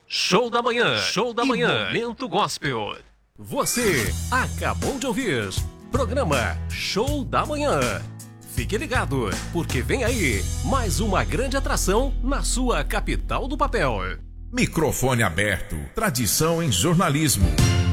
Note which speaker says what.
Speaker 1: Show da manhã, show da manhã, Momento Gospel. Você acabou de ouvir programa Show da Manhã. Fique ligado, porque vem aí mais uma grande atração na sua capital do papel.
Speaker 2: Microfone aberto, tradição em jornalismo.